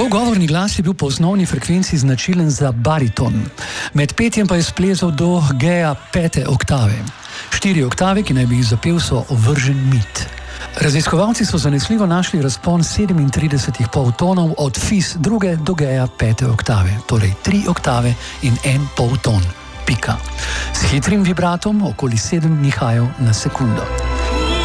Njegov govorni glas je bil po osnovni frekvenci značilen za bariton, med petjem pa je splezal do geja 5. oktave. 4 oktave, ki naj bi jih zapel, so ovržen mit. Raziskovalci so zanesljivo našli razpon 37 poltonov od fis 2. do geja 5. oktave, torej 3 oktave in 1 polton. Pika. S hitrim vibratom okoli 7 nihajev na sekundo.